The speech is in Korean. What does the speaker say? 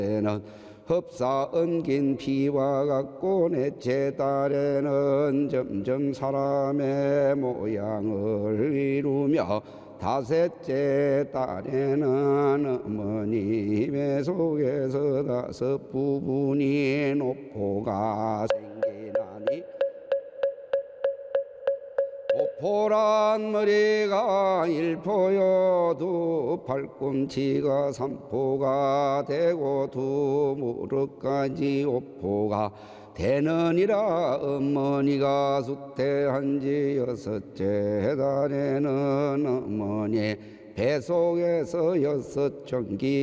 흡사 엉긴 피와 같고 넷째 달에는 점점 사람의 모양을 이루며 다섯째 달에는 어머님의 속에서 다섯 부분이 노포가 생기나니 오포란 머리가 일포요 두 팔꿈치가 삼포가 되고 두 무릎까지 오포가 되느니라. 어머니가 숙태한 지 여섯째 달에는 어머니 뱃속에서 여섯 전기